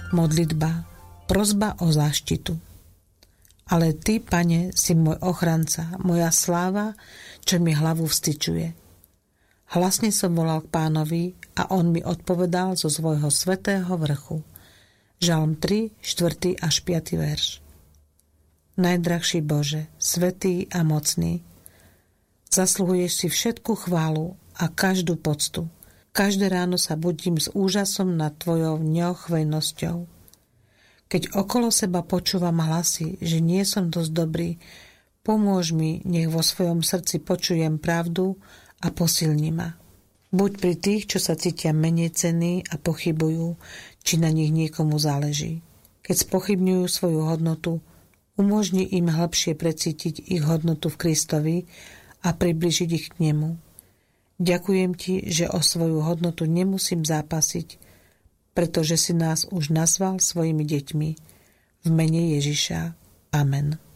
Modlitba, prosba o záštitu. Ale Ty, Pane, si môj ochranca, moja sláva, čo mi hlavu vstyčuje. Hlasne som volal k Pánovi a on mi odpovedal zo svojho svätého vrchu. Žalm 3, 4 až 5 verš. Najdrahší Bože, svätý a mocný, zasluhuješ si všetku chválu a každú poctu. Každé ráno sa budím s úžasom nad Tvojou neochvejnosťou. Keď okolo seba počúvam hlasy, že nie som dosť dobrý, pomôž mi, nech vo svojom srdci počujem pravdu a posilni ma. Buď pri tých, čo sa cítia menej cenní a pochybujú, či na nich niekomu záleží. Keď spochybňujú svoju hodnotu, umožni im hlbšie precítiť ich hodnotu v Kristovi a približiť ich k nemu. Ďakujem Ti, že o svoju hodnotu nemusím zápasiť, pretože si nás už nazval svojimi deťmi. V mene Ježiša. Amen.